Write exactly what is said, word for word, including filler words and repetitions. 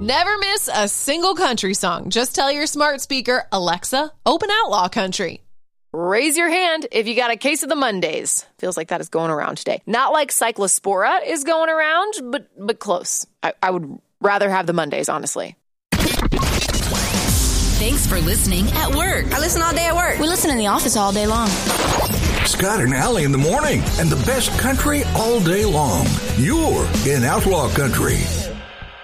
Never miss a single country song. Just tell your smart speaker, Alexa, open Outlaw Country. Raise your hand if you got a case of the Mondays. Feels like that is going around today. Not like Cyclospora is going around, but but close. I, I would rather have the Mondays, honestly. Thanks for listening at work. I listen all day at work. We listen in the office all day long. Scott and Allie in the morning, and the best country all day long. You're in Outlaw Country.